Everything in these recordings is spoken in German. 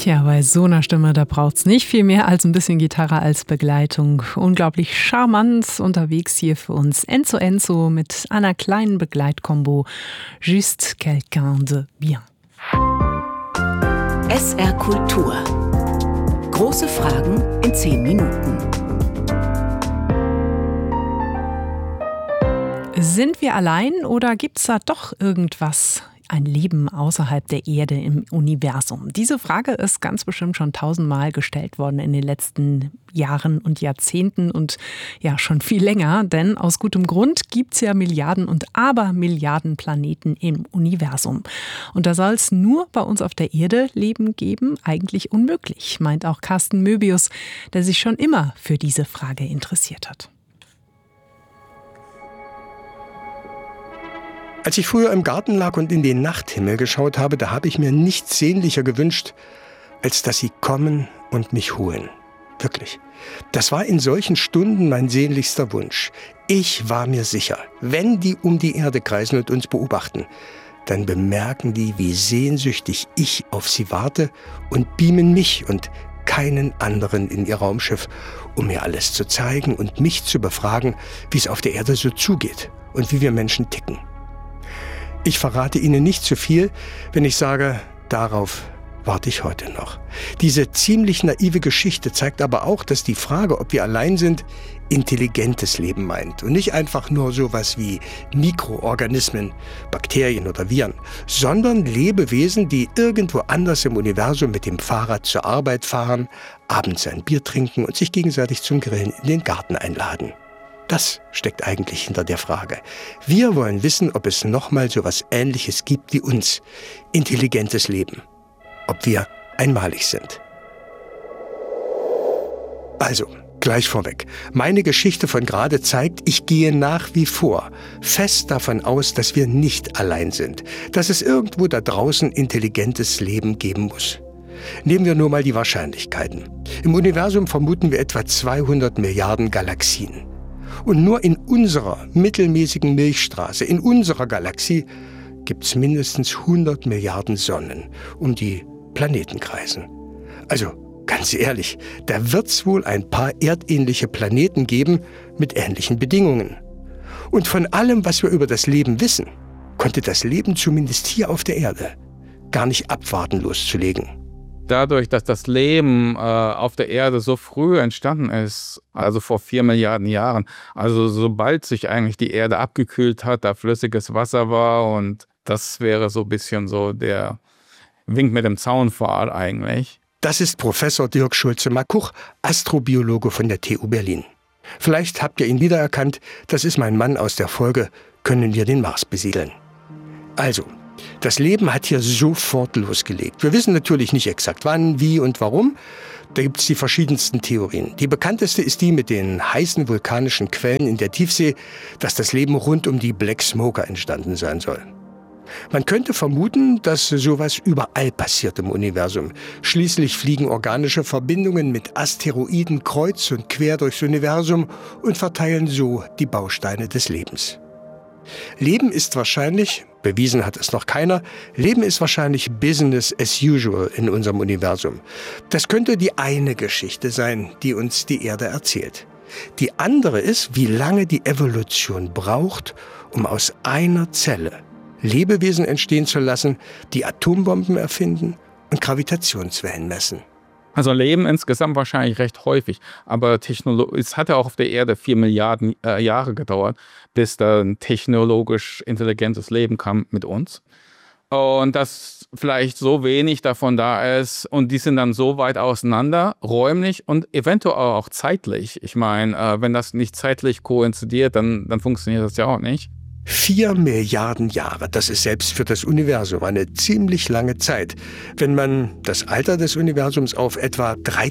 Tja, bei so einer Stimme, da braucht's nicht viel mehr als ein bisschen Gitarre als Begleitung. Unglaublich charmant unterwegs hier für uns Enzo Enzo mit einer kleinen Begleitkombo. Juste quelqu'un de bien. SR Kultur. Große Fragen in 10 Minuten. Sind wir allein oder gibt's da doch irgendwas? Ein Leben außerhalb der Erde im Universum? Diese Frage ist ganz bestimmt schon 1000-mal gestellt worden in den letzten Jahren und Jahrzehnten und ja schon viel länger, denn aus gutem Grund gibt's ja Milliarden und Abermilliarden Planeten im Universum. Und da soll es nur bei uns auf der Erde Leben geben? Eigentlich unmöglich, meint auch Carsten Möbius, der sich schon immer für diese Frage interessiert hat. Als ich früher im Garten lag und in den Nachthimmel geschaut habe, da habe ich mir nichts sehnlicher gewünscht, als dass sie kommen und mich holen. Wirklich. Das war in solchen Stunden mein sehnlichster Wunsch. Ich war mir sicher, wenn die um die Erde kreisen und uns beobachten, dann bemerken die, wie sehnsüchtig ich auf sie warte und beamen mich und keinen anderen in ihr Raumschiff, um mir alles zu zeigen und mich zu befragen, wie es auf der Erde so zugeht und wie wir Menschen ticken. Ich verrate Ihnen nicht zu viel, wenn ich sage, darauf warte ich heute noch. Diese ziemlich naive Geschichte zeigt aber auch, dass die Frage, ob wir allein sind, intelligentes Leben meint und nicht einfach nur sowas wie Mikroorganismen, Bakterien oder Viren, sondern Lebewesen, die irgendwo anders im Universum mit dem Fahrrad zur Arbeit fahren, abends ein Bier trinken und sich gegenseitig zum Grillen in den Garten einladen. Das steckt eigentlich hinter der Frage. Wir wollen wissen, ob es nochmal so etwas Ähnliches gibt wie uns. Intelligentes Leben. Ob wir einmalig sind. Also, gleich vorweg. Meine Geschichte von gerade zeigt, ich gehe nach wie vor fest davon aus, dass wir nicht allein sind. Dass es irgendwo da draußen intelligentes Leben geben muss. Nehmen wir nur mal die Wahrscheinlichkeiten. Im Universum vermuten wir etwa 200 Milliarden Galaxien. Und nur in unserer mittelmäßigen Milchstraße, in unserer Galaxie, gibt es mindestens 100 Milliarden Sonnen, um die Planeten kreisen. Also, ganz ehrlich, da wird es wohl ein paar erdähnliche Planeten geben mit ähnlichen Bedingungen. Und von allem, was wir über das Leben wissen, konnte das Leben zumindest hier auf der Erde gar nicht abwarten, loszulegen. Dadurch, dass das Leben auf der Erde so früh entstanden ist, also vor 4 Milliarden Jahren, also sobald sich eigentlich die Erde abgekühlt hat, da flüssiges Wasser war und das wäre so ein bisschen so der Wink mit dem Zaunpfahl eigentlich. Das ist Professor Dirk Schulze-Markuch, Astrobiologe von der TU Berlin. Vielleicht habt ihr ihn wiedererkannt, das ist mein Mann aus der Folge Können wir den Mars besiedeln? Also, das Leben hat hier sofort losgelegt. Wir wissen natürlich nicht exakt wann, wie und warum. Da gibt es die verschiedensten Theorien. Die bekannteste ist die mit den heißen vulkanischen Quellen in der Tiefsee, dass das Leben rund um die Black Smoker entstanden sein soll. Man könnte vermuten, dass sowas überall passiert im Universum. Schließlich fliegen organische Verbindungen mit Asteroiden kreuz und quer durchs Universum und verteilen so die Bausteine des Lebens. Leben ist wahrscheinlich, bewiesen hat es noch keiner, Leben ist wahrscheinlich Business as usual in unserem Universum. Das könnte die eine Geschichte sein, die uns die Erde erzählt. Die andere ist, wie lange die Evolution braucht, um aus einer Zelle Lebewesen entstehen zu lassen, die Atombomben erfinden und Gravitationswellen messen. Also Leben insgesamt wahrscheinlich recht häufig, aber es hat ja auch auf der Erde 4 Milliarden Jahre gedauert, bis da ein technologisch intelligentes Leben kam mit uns. Und dass vielleicht so wenig davon da ist und die sind dann so weit auseinander, räumlich und eventuell auch zeitlich. Ich meine, wenn das nicht zeitlich koinzidiert, dann funktioniert das ja auch nicht. 4 Milliarden Jahre, das ist selbst für das Universum eine ziemlich lange Zeit, wenn man das Alter des Universums auf etwa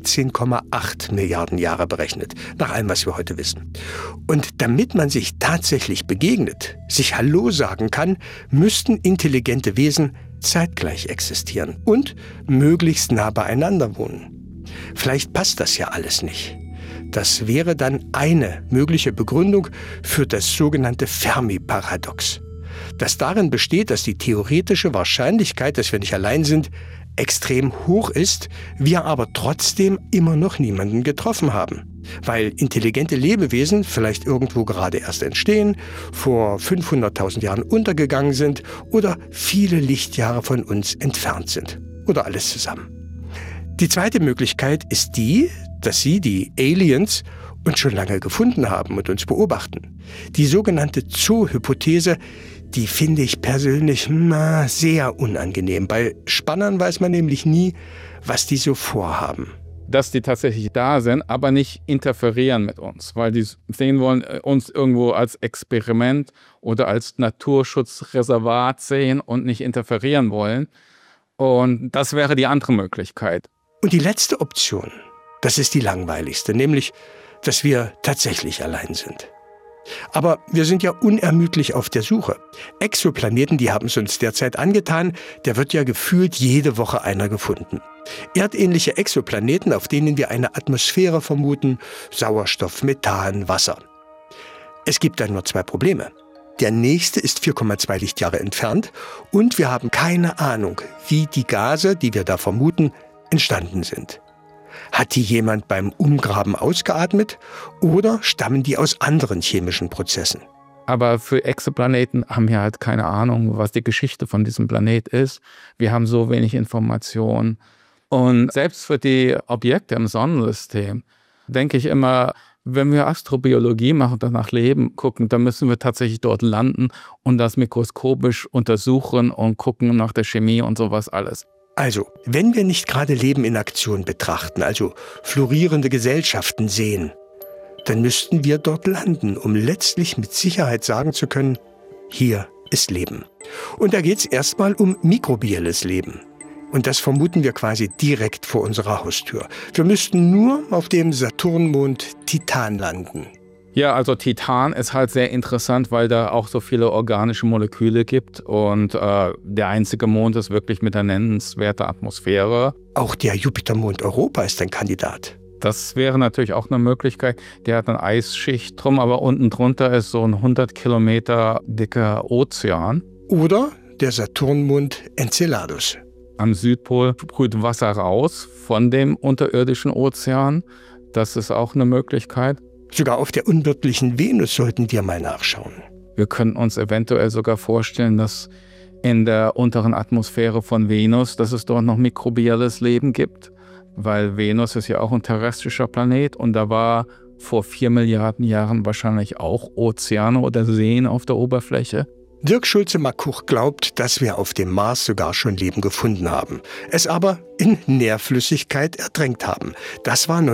13,8 Milliarden Jahre berechnet, nach allem, was wir heute wissen. Und damit man sich tatsächlich begegnet, sich Hallo sagen kann, müssten intelligente Wesen zeitgleich existieren und möglichst nah beieinander wohnen. Vielleicht passt das ja alles nicht. Das wäre dann eine mögliche Begründung für das sogenannte Fermi-Paradox, das darin besteht, dass die theoretische Wahrscheinlichkeit, dass wir nicht allein sind, extrem hoch ist, wir aber trotzdem immer noch niemanden getroffen haben. Weil intelligente Lebewesen vielleicht irgendwo gerade erst entstehen, vor 500.000 Jahren untergegangen sind oder viele Lichtjahre von uns entfernt sind. Oder alles zusammen. Die zweite Möglichkeit ist die, dass Sie, die Aliens, uns schon lange gefunden haben und uns beobachten. Die sogenannte Zoo-Hypothese, die finde ich persönlich sehr unangenehm. Bei Spannern weiß man nämlich nie, was die so vorhaben. Dass die tatsächlich da sind, aber nicht interferieren mit uns, weil die sehen wollen, uns irgendwo als Experiment oder als Naturschutzreservat sehen und nicht interferieren wollen. Und das wäre die andere Möglichkeit. Und die letzte Option, das ist die langweiligste, nämlich, dass wir tatsächlich allein sind. Aber wir sind ja unermüdlich auf der Suche. Exoplaneten, die haben es uns derzeit angetan, da wird ja gefühlt jede Woche einer gefunden. Erdähnliche Exoplaneten, auf denen wir eine Atmosphäre vermuten, Sauerstoff, Methan, Wasser. Es gibt dann nur 2 Probleme. Der nächste ist 4,2 Lichtjahre entfernt und wir haben keine Ahnung, wie die Gase, die wir da vermuten, entstanden sind. Hat die jemand beim Umgraben ausgeatmet oder stammen die aus anderen chemischen Prozessen? Aber für Exoplaneten haben wir halt keine Ahnung, was die Geschichte von diesem Planet ist. Wir haben so wenig Informationen. Und selbst für die Objekte im Sonnensystem denke ich immer, wenn wir Astrobiologie machen, danach Leben gucken, dann müssen wir tatsächlich dort landen und das mikroskopisch untersuchen und gucken nach der Chemie und sowas alles. Also, wenn wir nicht gerade Leben in Aktion betrachten, also florierende Gesellschaften sehen, dann müssten wir dort landen, um letztlich mit Sicherheit sagen zu können, hier ist Leben. Und da geht es erstmal um mikrobielles Leben. Und das vermuten wir quasi direkt vor unserer Haustür. Wir müssten nur auf dem Saturnmond Titan landen. Ja, also Titan ist halt sehr interessant, weil da auch so viele organische Moleküle gibt und der einzige Mond ist wirklich mit einer nennenswerten Atmosphäre. Auch der Jupitermond Europa ist ein Kandidat. Das wäre natürlich auch eine Möglichkeit. Der hat eine Eisschicht drum, aber unten drunter ist so ein 100 Kilometer dicker Ozean. Oder der Saturnmond Enceladus. Am Südpol sprüht Wasser raus von dem unterirdischen Ozean. Das ist auch eine Möglichkeit. Sogar auf der unwirtlichen Venus sollten wir mal nachschauen. Wir könnten uns eventuell sogar vorstellen, dass in der unteren Atmosphäre von Venus, dass es dort noch mikrobielles Leben gibt. Weil Venus ist ja auch ein terrestrischer Planet und da war vor 4 Milliarden Jahren wahrscheinlich auch Ozeane oder Seen auf der Oberfläche. Dirk Schulze-Markuch glaubt, dass wir auf dem Mars sogar schon Leben gefunden haben, es aber in Nährflüssigkeit ertränkt haben. Das war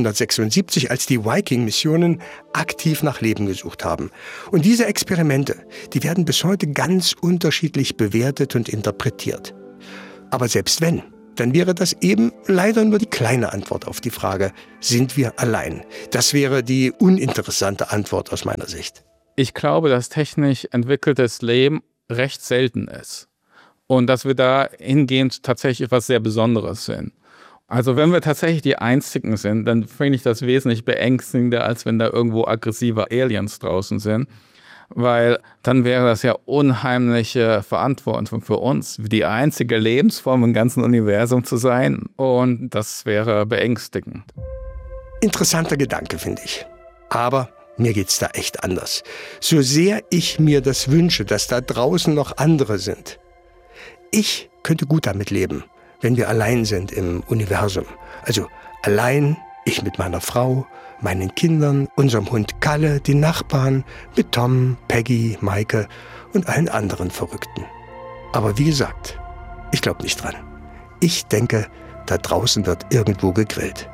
1976, als die Viking-Missionen aktiv nach Leben gesucht haben. Und diese Experimente, die werden bis heute ganz unterschiedlich bewertet und interpretiert. Aber selbst wenn, dann wäre das eben leider nur die kleine Antwort auf die Frage, sind wir allein? Das wäre die uninteressante Antwort aus meiner Sicht. Ich glaube, dass technisch entwickeltes Leben recht selten ist und dass wir da hingehend tatsächlich etwas sehr Besonderes sind. Also wenn wir tatsächlich die Einzigen sind, dann finde ich das wesentlich beängstigender, als wenn da irgendwo aggressive Aliens draußen sind, weil dann wäre das ja unheimliche Verantwortung für uns, die einzige Lebensform im ganzen Universum zu sein und das wäre beängstigend. Interessanter Gedanke, finde ich. Aber mir geht's da echt anders. So sehr ich mir das wünsche, dass da draußen noch andere sind. Ich könnte gut damit leben, wenn wir allein sind im Universum. Also allein, ich mit meiner Frau, meinen Kindern, unserem Hund Kalle, den Nachbarn, mit Tom, Peggy, Maike und allen anderen Verrückten. Aber wie gesagt, ich glaube nicht dran. Ich denke, da draußen wird irgendwo gegrillt.